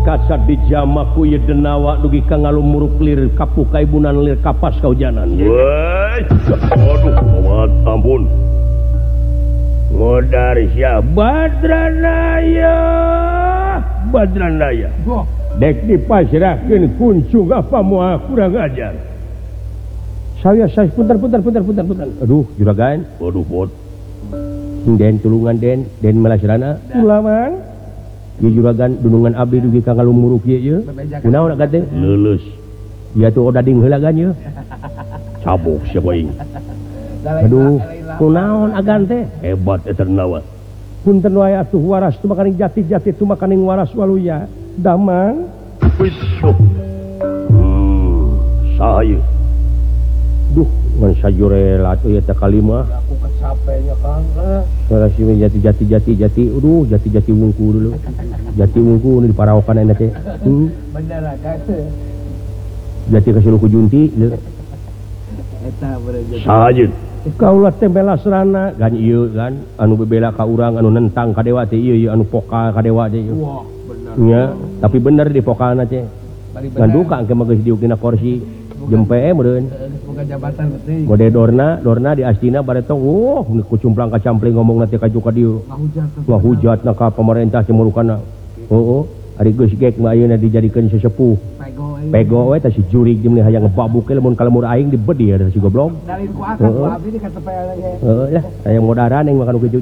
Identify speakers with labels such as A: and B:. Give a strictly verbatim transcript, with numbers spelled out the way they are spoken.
A: kaca dijamaku ye denawa dugi ka ngalumuruk lir kapu kaibunan lir kapas kaujanan.
B: Woi, aduh, amat ampun. Modar siapa?
A: Badranaya, Badranaya. Dek dipasrahkeun kuncung apa moal kurang ajar. Saya saya punten punten punten punten punten. Aduh, juragan.
B: Waduh, bot.
A: Den tulungan den, den melasrana. Ulaman. Ieu juragan dunungan abdi dugi ka ngalumuruk ieu ye. Kunaon kate?
B: Leuleus.
A: Ya tuh odading heula gan ye.
B: Cabuk siapa ing?
A: Aduh, kunaon agan teh?
B: Hebat eta nawa.
A: Punten wae atuh waras tu makaning jati-jati tu makaning waras waluya. Damang.
B: Wis. Hmm, saya.
A: Duh, ngan sajurela atuh eta kalima.
C: Aku kesapenya Kang.
A: Salah si jati-jati jati-jati. Aduh, jati-jati wungku dulu. Jati wungku di paraokan enak teh. Hmm.
C: Bener kata.
A: Jati kasih ku junti.
C: Eta bener.
B: Saya.
A: Kaulah teh belasrana gan ieu kan anu bebela ka urang anu nentang ka dewa teh ieu ieu anu poka ka dewa teh.
C: Wah, bener.
A: Nya, tapi bener di pokana teh. Ngan duka engke mah geus diukina kursi jempe meureun.
C: Bukan jabatan penting.
A: Mode dorna, dorna di astina baretong, oh, kucumplang kacampling ngomongna teh kaju ka dieu.
C: Ngahujat.
A: Ngahujatna ka pemerintah cemurukana. Heuh, ari geus gek mah ayeuna dijadikeun sesepuh.
C: Pego.
A: Pego we teh si jurig jeung hayang ngebabuk ke lamun kalemur aing di bedi ada si goblok.
C: Dari ku akad ku abdi di kata P L G.
A: Heeh lah, hayang modaran yang makan kitu.